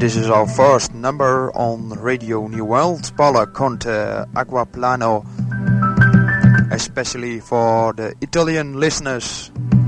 this is our first number on Radio New World, Paula Conte Aquaplano, especially for the Italian listeners.